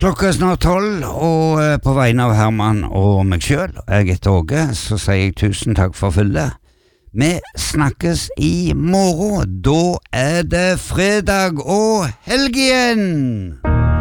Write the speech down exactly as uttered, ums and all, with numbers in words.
Klokka er snart tolv, og eh, på vegne av Herman og meg selv, jeg heter Åge, så sier jeg tusen takk for følget. Vi snakkes i morgen, da er det fredag og helg igjen!